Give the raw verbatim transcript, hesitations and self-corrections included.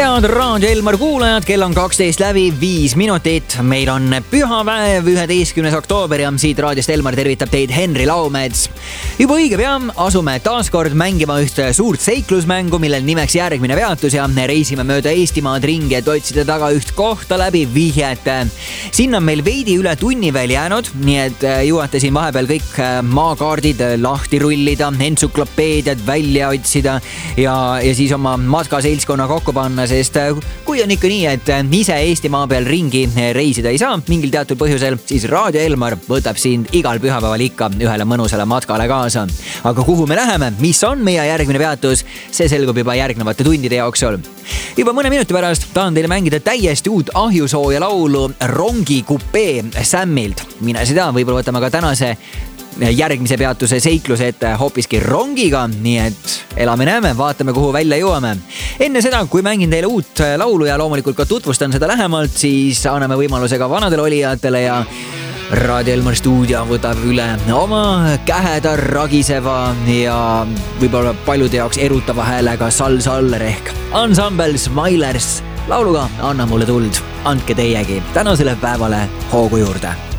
head Raadio Elmar kuulajad, kell on kaksteist läbi viis minutit. Meil on pühapäev, üheteistkümnes oktoober ja siit raadiost Elmar tervitab teid Henri Laumets. Juba õige pea asume taaskord mängima ühte suurt seiklusmängu, millel nimeks järgmine peatus ja reisime mööda Eestimaad ringi, et otsida taga üht kohta läbi vihjete. Siin on meil veidi üle tunni veel jäänud, nii et jõuate siin vahepeal kõik maakaardid lahti rullida, entsüklopeediad välja otsida ja, ja siis oma matkaseltskonna kokku panna, sest kui on ikka nii, et ise Eestimaa peal ringi reisida ei saa mingil teatud põhjusel, siis Raadio Elmar võtab sind igal pühapäeval ikka ühele mõnusale matkale kaasa. Aga kuhu me läheme, mis on meie järgmine peatus, see selgub juba järgnevate tundide jooksul. Juba mõne minuti pärast tahan teile mängida täiesti uut ahjusooja laulu Rongi kupee Sammilt. Mine seda, võib-olla võtame ka tänase järgmise peatuse seikluse ette hoopiski rongiga, nii et elame-näeme, vaatame, kuhu välja jõuame. Enne seda, kui mängin teile uut laulu ja loomulikult ka tutvustan seda lähemalt, siis anname võimaluse ka vanadele olijatele ja Raadio Elmar stuudio võtab üle oma käheda ragiseva ja võib-olla paljude jaoks erutava häälega Sal Saller ehk Ensemble Smilers lauluga Anna mulle tuld, andke teiegi tänasele päevale hoogu juurde.